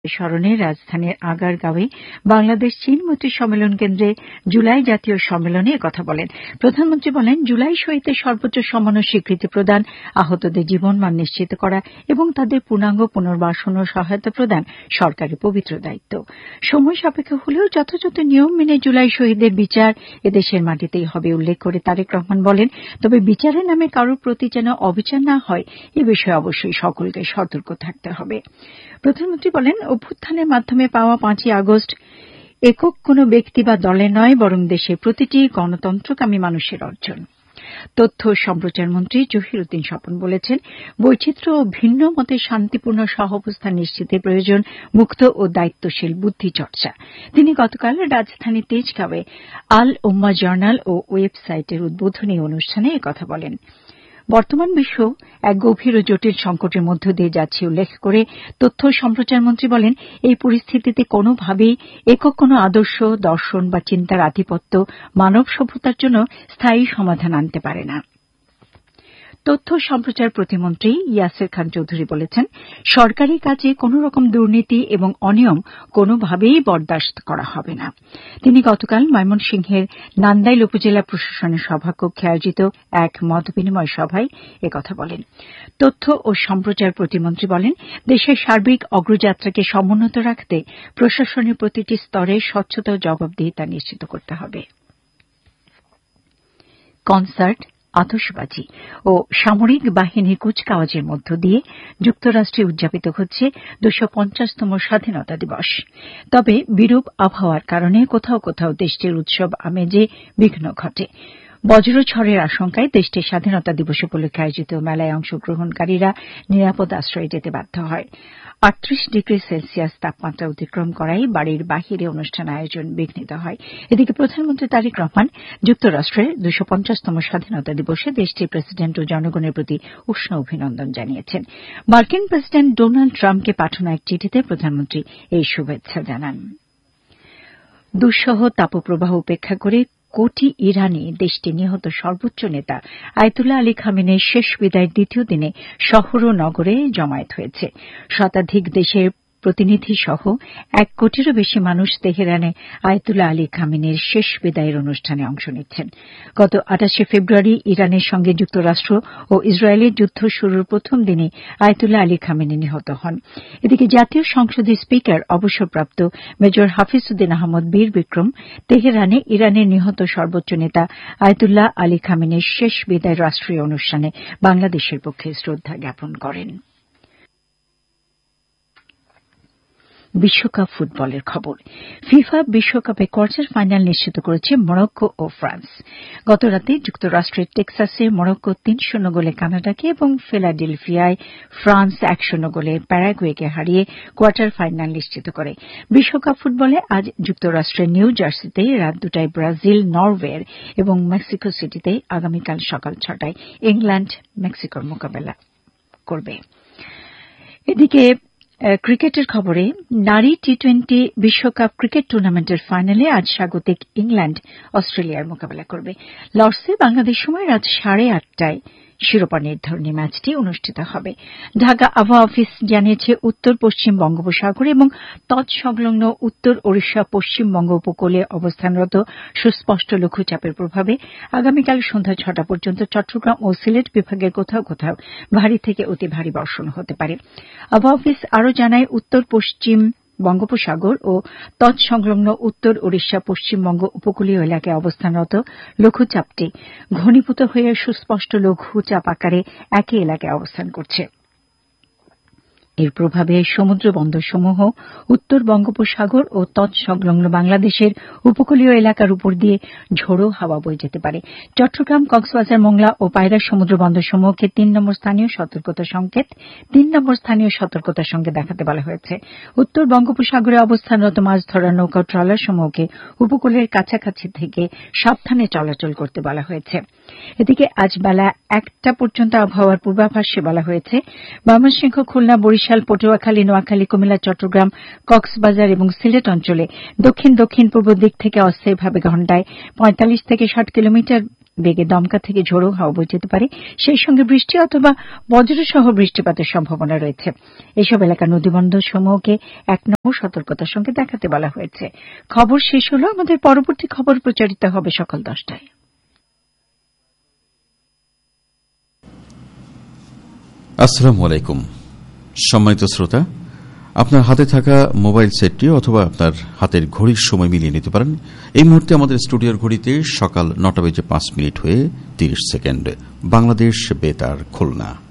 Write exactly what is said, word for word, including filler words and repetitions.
স্মরণে রাজধানীর আগারগাঁওয়ে বাংলাদেশ চীন মৈত্রী সম্মেলন কেন্দ্রে জুলাই জাতীয় সম্মেলনে একথা বলেন। প্রধানমন্ত্রী বলেন, জুলাই শহীদদের সর্বোচ্চ সম্মান ও স্বীকৃতি প্রদান, আহতদের জীবনমান নিশ্চিত করা এবং তাদের পূর্ণাঙ্গ পুনর্বাসন ও সহায়তা প্রদান সরকারের পবিত্র দায়িত্ব। সময় সাপেক্ষ হলেও যথাযথ নিয়ম মেনে জুলাই শহীদদের বিচার এদেশের মাটিতেই হবে উল্লেখ করে তারেক রহমান বলেন, তবে বিচারের নামে কারোর প্রতি যেন অবিচার না হয় এ বিষয়ে অবশ্যই সকলকে সতর্ক থাকতে হবে। প্রধানমন্ত্রী বলেন, অভ্যুত্থানের মাধ্যমে পাওয়া পাঁচই আগস্ট একক কোনো ব্যক্তি বা দলের নয়, বরং দেশের প্রতিটি গণতন্ত্রকামী মানুষের অর্জন। তথ্য ও সম্প্রচার মন্ত্রী জহির উদ্দিন স্বপন বলেছেন, বৈচিত্র্য ও ভিন্ন মতের শান্তিপূর্ণ সহাবস্থান নিশ্চিতের প্রয়োজন মুক্ত ও দায়িত্বশীল বুদ্ধি চর্চা। তিনি গতকাল রাজধানীর তেজগাঁওয়ে আল উম্মাহ জার্নাল ও ওয়েবসাইটের উদ্বোধনী অনুষ্ঠানে একথা বলেন। বর্তমান বিশ্ব এক গভীর ও জটিল সংকটের মধ্য দিয়ে যাচ্ছে উল্লেখ করে তথ্য ও সম্প্রচার মন্ত্রী বলেন, এই পরিস্থিতিতে কোনোভাবেই একক কোনো আদর্শ, দর্শন বা চিন্তার আধিপত্য মানব সভ্যতার জন্য স্থায়ী সমাধান আনতে পারে না। তথ্য সম্প্রচার প্রতিমন্ত্রী ইয়াসির খান চৌধুরী বলেছেন, সরকারি কাজে কোন রকম দুর্নীতি এবং অনিয়ম কোনোভাবেই বরদাস্ত করা হবে না। তিনি গতকাল ময়মনসিংহের নান্দাইল উপজেলা প্রশাসনের সভাকক্ষে আয়োজিত এক মতবিনিময় সভায় একথা বলেন। তথ্য ও সম্প্রচার প্রতিমন্ত্রী বলেন, দেশের সার্বিক অগ্রযাত্রাকে সমুন্নত রাখতে প্রশাসনের প্রতিটি স্তরে স্বচ্ছতা ও জবাবদিহিতা নিশ্চিত করতে হবে। কনসার্ট, আতশবাজি ও সামরিক বাহিনীর কুচকাওয়াজের মধ্য দিয়ে যুক্তরাষ্ট্রে উদযাপিত হচ্ছে দুশো পঞ্চাশতম স্বাধীনতা দিবস। তবে বিরূপ আবহাওয়ার কারণে কোথাও কোথাও দেশটির উৎসব আমেজে বিঘ্ন ঘটে। বজ্রঝড়ের আশঙ্কায় দেশটির স্বাধীনতা দিবস উপলক্ষে আয়োজিত মেলায় অংশগ্রহণকারীরা নিরাপদ আশ্রয়ে যেতে বাধ্য হয়। আটত্রিশ ডিগ্রি সেলসিয়াস তাপমাত্রা অতিক্রম করায় বাড়ির বাহিরে অনুষ্ঠান আয়োজন বিঘ্নিত হয়। এদিকে প্রধানমন্ত্রী তারেক রহমান যুক্তরাষ্ট্রের দুশো পঞ্চাশতম স্বাধীনতা দিবসে দেশটির প্রেসিডেন্ট ও জনগণের প্রতি উষ্ণ অভিনন্দন জানিয়েছেন। মার্কিন প্রেসিডেন্ট ডোনাল্ড ট্রাম্পকে পাঠানো এক চিঠিতে প্রধানমন্ত্রী এই শুভেচ্ছা জানান। দুঃসহ তাপপ্রবাহ উপেক্ষা করে কোটি ইরানি দেশটির নিহত সর্বোচ্চ নেতা আয়াতুল্লাহ আলী খামেনির শেষ বিদায়ের দ্বিতীয় দিনে শহর ও নগরে জমায়েত হয়েছে। শতাধিক দেশের প্রতিনিধি সহ এক কোটিরও বেশি মানুষ তেহরানে আয়াতুল্লাহ আলী খামেনির শেষ বিদায়ের অনুষ্ঠানে অংশ নিচ্ছেন। গত আটাশে ফেব্রুয়ারি ইরানের সঙ্গে যুক্তরাষ্ট্র ও ইসরায়েলের যুদ্ধ শুরুর প্রথম দিনে আয়াতুল্লাহ আলী খামেনি নিহত হন। এদিকে জাতীয় সংসদের স্পিকার অবসরপ্রাপ্ত মেজর হাফিজউদ্দিন আহমদ বীর বিক্রম তেহরানে ইরানের নিহত সর্বোচ্চ নেতা আয়াতুল্লাহ আলী খামেনির শেষ বিদায়ের রাষ্ট্রীয় অনুষ্ঠানে বাংলাদেশের পক্ষে শ্রদ্ধা জ্ঞাপন করেন। বিশ্বকাপ ফুটবলের খবর। ফিফা বিশ্বকাপে কোয়ার্টার ফাইনাল নিশ্চিত করেছে মরক্কো ও ফ্রান্স। গতরাতে যুক্তরাষ্ট্রের টেক্সাসে মরক্কো তিন শূন্য গোলে কানাডাকে এবং ফিলাডেলফিয়ায় ফ্রান্স এক শূন্য গোলে প্যারাগুয়েকে হারিয়ে কোয়ার্টার ফাইনাল নিশ্চিত করে। বিশ্বকাপ ফুটবলে আজ যুক্তরাষ্ট্রের নিউ জার্সিতে রাত দুটায় ব্রাজিল নরওয়ের এবং মেক্সিকো সিটিতে আগামীকাল সকাল ছটায় ইংল্যান্ড মেক্সিকোর মোকাবেলা করবে। এদিকে ক্রিকেটের খবরে, নারী টি টোয়েন্টি বিশ্বকাপ ক্রিকেট টুর্নামেন্টের ফাইনালে আজ স্বাগতিক ইংল্যান্ড অস্ট্রেলিয়ার মোকাবেলা করবে। লর্ডসে বাংলাদেশ সময় রাত সাড়ে আটটায় শিরোপা নির্ধারণী ম্যাচটি অনুষ্ঠিত হবে। ঢাকা আবহাওয়া অফিস জানিয়েছে, উত্তর পশ্চিম বঙ্গোপসাগর এবং তৎসংলগ্ন উত্তর ওড়িশা পশ্চিমবঙ্গ উপকূলে অবস্থানরত সুস্পষ্ট লঘুচাপের প্রভাবে আগামীকাল সন্ধ্যা ছটা পর্যন্ত চট্টগ্রাম ও সিলেট বিভাগের কোথাও কোথাও ভারী থেকে অতি ভারী বর্ষণ হতে পারে। আবহাওয়া অফিস আরও জানায়, উত্তর পশ্চিম বঙ্গোপসাগর ও তৎসংলগ্ন উত্তর ওড়িশা পশ্চিমবঙ্গ উপকূলীয় এলাকায় অবস্থানরত লঘুচাপটি ঘনীভূত হয়ে সুস্পষ্ট লঘুচাপ আকারে একই এলাকায় অবস্থান করছে। এর প্রভাবে সমুদ্র বন্দরসমূহ উত্তর বঙ্গোপসাগর ও তৎসংলগ্ন বাংলাদেশের উপকূলীয় এলাকার উপর দিয়ে ঝোড়ো হাওয়া বয়ে যেতে পারে। চট্টগ্রাম, কক্সবাজার, মোংলা ও পায়রা সমুদ্র বন্দরসমূহকে তিন নম্বর স্থানীয় সতর্কতা সংকেত তিন নম্বর স্থানীয় সতর্কতার সঙ্গে দেখাতে বলা হয়েছে। উত্তর বঙ্গোপসাগরে অবস্থানরত মাছ ধরার নৌকা ও ট্রলারসমূহকে উপকূলের কাছাকাছি থেকে সাবধানে চলাচল করতে বলা হয়েছে। এদিকে আজ বেলা একটা পর্যন্ত আবহাওয়ার পূর্বাভাসে বলা হয়েছে, ময়মনসিংহ, খুলনা, বরিশাল, পটুয়াখালী, নোয়াখালী, কুমিল্লা, চট্টগ্রাম, কক্সবাজার এবং সিলেট অঞ্চলে দক্ষিণ দক্ষিণ পূর্ব দিক থেকে অস্থায়ীভাবে ঘণ্টায় পঁয়তাল্লিশ থেকে ষাট কিলোমিটার বেগে দমকা থেকে ঝোড়ো হাওয়া বয়ে যেতে পারে, সেই সঙ্গে বৃষ্টি অথবা বজ্রসহ বৃষ্টিপাতের সম্ভাবনা রয়েছে। এসব এলাকার নদীবন্দর সমূহকে এক নম্বর সতর্কতার সঙ্গে দেখাতে বলা হয়েছে। খবর শেষ হল। আমাদের পরবর্তী খবর প্রচারিত হবে সকাল দশটায়। আসসালামু আলাইকুম। সম্মানিত শ্রোতা, আপনার হাতে থাকা মোবাইল সেটটি অথবা আপনার হাতের ঘড়ির সময় মিলিয়ে নিতে পারেন। এই মুহূর্তে আমাদের স্টুডিওর ঘড়িতে সকাল নটা বেজে পাঁচ মিনিট হয়ে তিরিশ সেকেন্ড। বাংলাদেশ বেতার খুলনা।